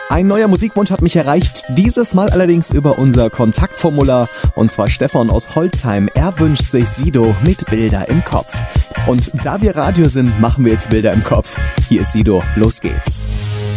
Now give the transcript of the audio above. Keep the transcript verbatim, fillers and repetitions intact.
Ein neuer Musikwunsch hat mich erreicht, dieses Mal allerdings über unser Kontaktformular, und zwar Stefan aus Holzheim. Er wünscht sich Sido mit Bilder im Kopf. Und da wir Radio sind, machen wir jetzt Bilder im Kopf. Hier ist Sido, los geht's.